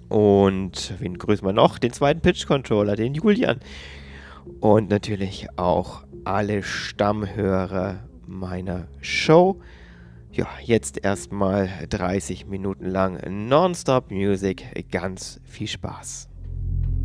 Und wen grüßen wir noch? Den zweiten Pitch-Controller, den Julian. Und natürlich auch alle Stammhörer meiner Show. Ja, jetzt erstmal 30 Minuten lang Nonstop Music. Ganz viel Spaß.